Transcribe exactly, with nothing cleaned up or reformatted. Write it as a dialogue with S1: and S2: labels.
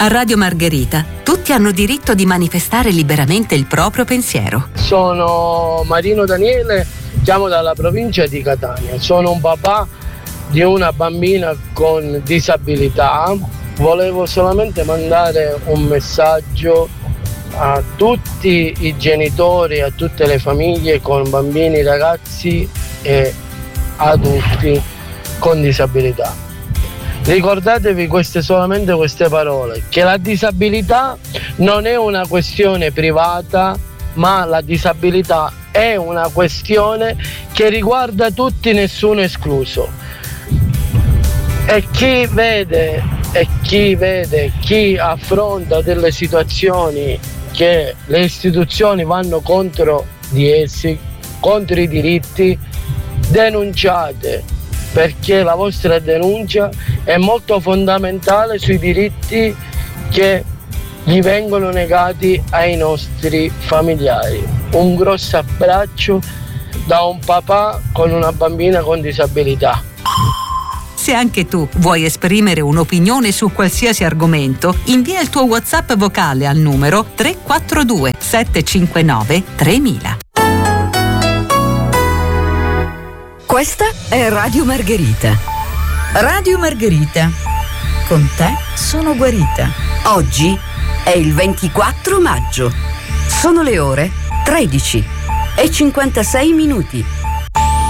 S1: A Radio Margherita tutti hanno diritto di manifestare liberamente il proprio pensiero.
S2: Sono Marino Daniele, chiamo dalla provincia di Catania. Sono un papà di una bambina con disabilità. Volevo solamente mandare un messaggio a tutti i genitori, a tutte le famiglie con bambini, ragazzi e adulti con disabilità. Ricordatevi queste solamente queste parole, che la disabilità non è una questione privata, ma la disabilità è una questione che riguarda tutti, nessuno escluso. E chi vede e chi vede, chi affronta delle situazioni che le istituzioni vanno contro di essi, contro i diritti, denunciate, perché la vostra denuncia è molto fondamentale sui diritti che gli vengono negati ai nostri familiari. Un grosso abbraccio da un papà con una bambina con disabilità.
S1: Se anche tu vuoi esprimere un'opinione su qualsiasi argomento, invia il tuo WhatsApp vocale al numero tre quattro due sette cinque nove tremila.
S3: Questa è Radio Margherita. Radio Margherita. Con te sono guarita. Oggi è il ventiquattro maggio. Sono le ore tredici e cinquantasei minuti.